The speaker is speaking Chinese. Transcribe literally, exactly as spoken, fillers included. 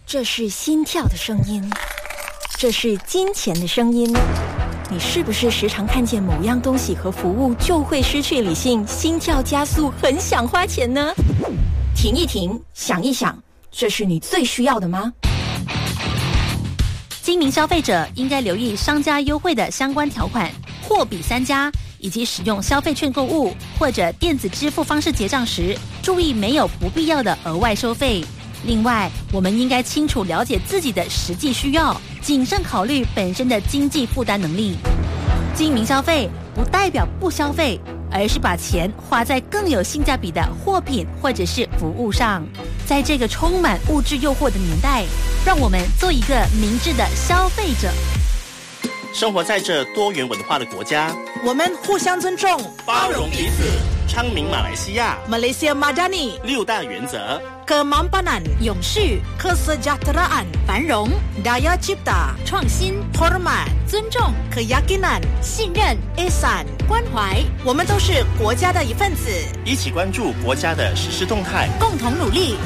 这是心跳的声音，这是金钱的声音。你是不是时常看见某样东西和服务就会失去理性，心跳加速，很想花钱呢？停一停，想一想，这是你最需要的吗？ 精明消费者应该留意商家优惠的相关条款，货比三家，以及使用消费券购物或者电子支付方式结账时，注意没有不必要的额外收费。另外，我们应该清楚了解自己的实际需要，谨慎考虑本身的经济负担能力。精明消费不代表不消费，而是把钱花在更有性价比的货品或者是服务上。在这个充满物质诱惑的年代，让我们做一个明智的消费者。 生活在这多元文化的国家， 我们互相尊重， 包容彼此。昌明马来西亚 Malaysia Madani 六大原则 ：Kemampanan 永续、 Kesejahteraan 繁荣、 Daya Cipta 创新、 Hormat 尊重、 Keyakinan 信任、 Ihsan 关怀。 我们都是国家的一份子， 一起关注国家的实施动态， 共同努力